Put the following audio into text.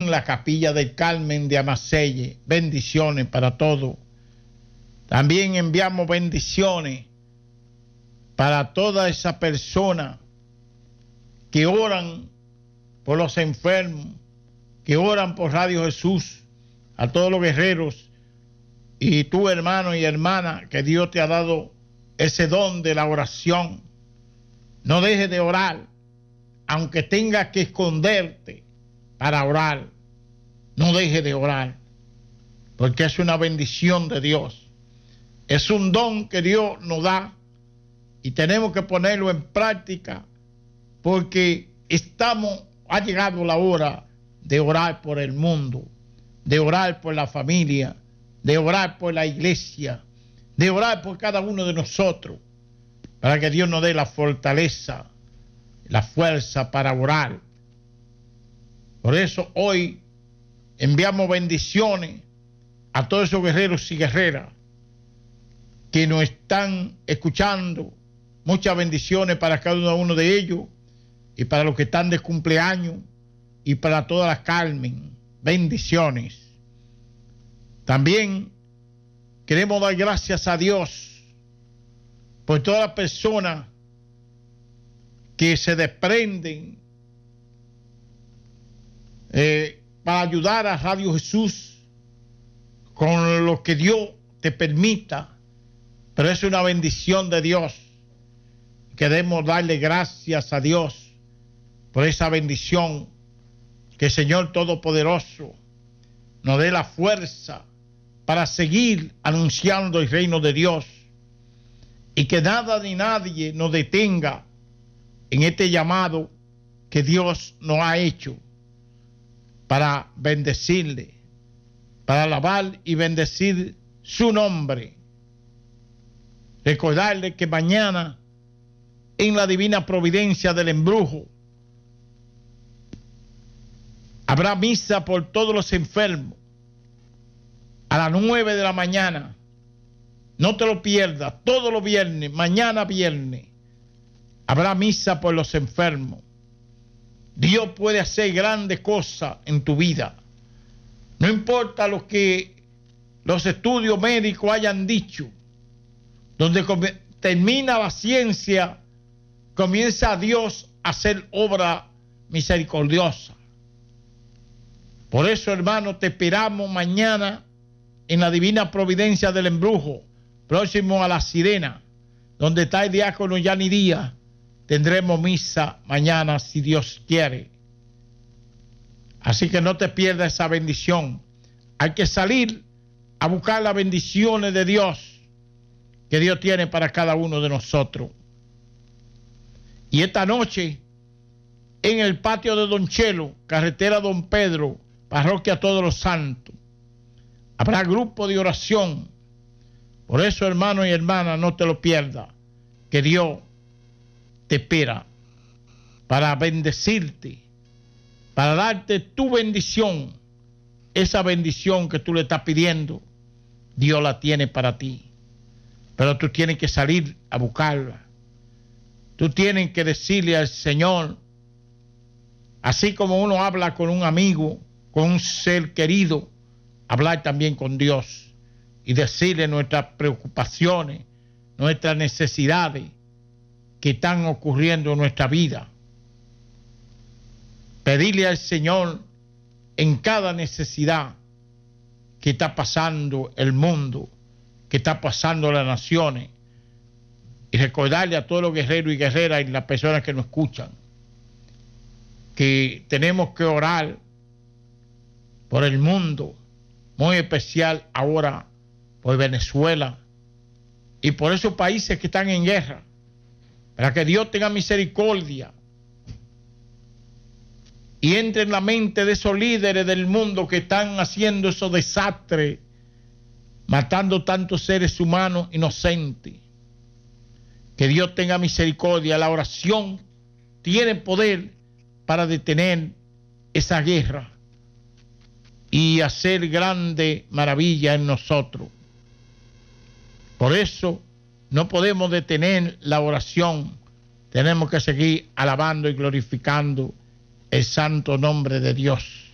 en la Capilla del Carmen de Amaselle. Bendiciones para todos. También enviamos bendiciones para todas esas personas que oran por los enfermos, que oran por Radio Jesús, a todos los guerreros. Y tú, hermano y hermana, que Dios te ha dado ese don de la oración, no dejes de orar, aunque tengas que esconderte para orar. No dejes de orar, porque es una bendición de Dios. Es un don que Dios nos da y tenemos que ponerlo en práctica, porque ha llegado la hora de orar por el mundo, de orar por la familia, de orar por la iglesia, de orar por cada uno de nosotros, para que Dios nos dé la fortaleza, la fuerza para orar. Por eso hoy enviamos bendiciones a todos esos guerreros y guerreras que nos están escuchando. Muchas bendiciones para cada uno de ellos y para los que están de cumpleaños y para todas las Carmen. Bendiciones. También queremos dar gracias a Dios por todas las personas que se desprenden para ayudar a Radio Jesús con lo que Dios te permita, pero es una bendición de Dios. Queremos darle gracias a Dios por esa bendición, que el Señor Todopoderoso nos dé la fuerza para seguir anunciando el reino de Dios y que nada ni nadie nos detenga en este llamado que Dios nos ha hecho para bendecirle, para alabar y bendecir su nombre. Recordarle que mañana, en la divina providencia del embrujo, habrá misa por todos los enfermos a las 9 de la mañana. No te lo pierdas, todos los viernes, mañana viernes, habrá misa por los enfermos. Dios puede hacer grandes cosas en tu vida. No importa lo que los estudios médicos hayan dicho. Donde termina la ciencia, comienza Dios a hacer obra misericordiosa. Por eso, hermano, te esperamos mañana en la divina providencia del embrujo, próximo a La Sirena, donde está el diácono Yani Díaz. Tendremos misa mañana, si Dios quiere. Así que no te pierdas esa bendición. Hay que salir a buscar las bendiciones de Dios que Dios tiene para cada uno de nosotros. Y esta noche, en el patio de Don Chelo, carretera Don Pedro, parroquia Todos los Santos, habrá grupo de oración. Por eso, hermano y hermana, no te lo pierdas, que Dios te espera para bendecirte, para darte tu bendición. Esa bendición que tú le estás pidiendo, Dios la tiene para ti. Pero tú tienes que salir a buscarla. Tú tienes que decirle al Señor, así como uno habla con un amigo, con un ser querido, hablar también con Dios y decirle nuestras preocupaciones, nuestras necesidades que están ocurriendo en nuestra vida. Pedirle al Señor en cada necesidad que está pasando el mundo, que está pasando las naciones, y recordarle a todos los guerreros y guerreras y las personas que nos escuchan que tenemos que orar por el mundo, muy especial ahora por Venezuela y por esos países que están en guerra, para que Dios tenga misericordia y entre en la mente de esos líderes del mundo que están haciendo esos desastres, matando tantos seres humanos inocentes. Que Dios tenga misericordia. La oración tiene poder para detener esa guerra y hacer grande maravilla en nosotros. Por eso no podemos detener la oración. Tenemos que seguir alabando y glorificando el santo nombre de Dios.